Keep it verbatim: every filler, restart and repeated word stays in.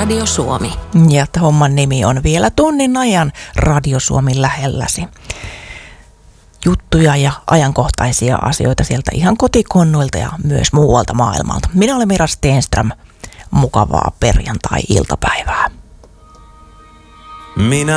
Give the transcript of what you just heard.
Radio Suomi. Ja homman nimi on vielä tunnin ajan Radio Suomi lähelläsi. Juttuja ja ajankohtaisia asioita sieltä ihan kotikonnuilta ja myös muualta maailmalta. Minä olen Mira Stenström. Mukavaa perjantai-iltapäivää. Minä